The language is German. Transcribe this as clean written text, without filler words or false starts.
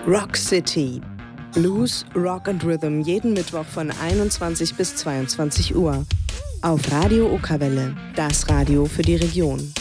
Rock City. Blues, Rock and Rhythm jeden Mittwoch von 21 bis 22 Uhr. Auf Radio Okerwelle, das Radio für die Region.